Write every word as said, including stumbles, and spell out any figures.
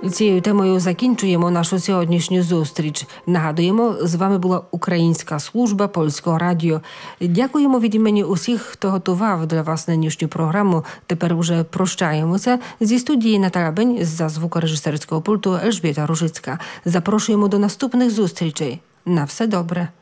Цією темою закінчуємо нашу сьогоднішню зустріч. Нагадуємо, з вами була Українська служба Польського радіо. Дякуємо від імені усіх, хто готував для вас нинішню програму. Тепер уже прощаємося. Зі студії Наталя Бень, за звукорежисерського пульту Ельжбіта Ружицька. Запрошуємо до наступних зустрічей. На все добре.